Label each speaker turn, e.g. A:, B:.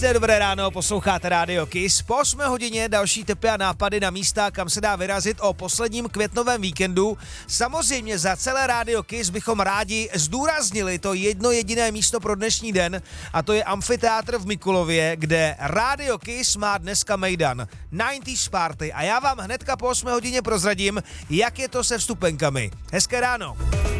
A: Dobré ráno, posloucháte Radio Kiss. Po 8 hodině další tipy a nápady na místa, kam se dá vyrazit o posledním květnovém víkendu. Samozřejmě za celé Radio Kiss bychom rádi zdůraznili to jedno jediné místo pro dnešní den, a to je amfiteátr v Mikulově, kde Radio Kiss má dneska mejdan 90s Party. A já vám hnedka po 8 hodině prozradím, jak je to se vstupenkami. Hezké ráno.